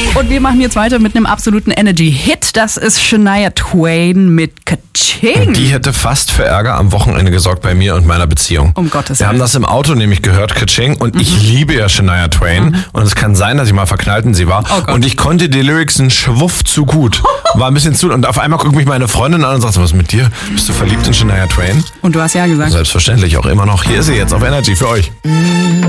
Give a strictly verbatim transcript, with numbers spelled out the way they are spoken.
Und wir machen jetzt weiter mit einem absoluten Energy-Hit. Das ist Shania Twain mit Ka-Ching. Die hätte fast für Ärger am Wochenende gesorgt bei mir und meiner Beziehung. Um Gottes Wir Willen. haben das im Auto nämlich gehört, Ka-Ching. Und mhm. ich liebe ja Shania Twain. Mhm. Und es kann sein, dass ich mal verknallt in sie war. Oh und ich konnte die Lyrics einen Schwuff zu gut. War ein bisschen zu. Und auf einmal guckt mich meine Freundin an und sagt, was ist mit dir? Bist du verliebt in Shania Twain? Und du hast ja gesagt. Selbstverständlich auch immer noch. Hier ist sie jetzt auf Energy für euch.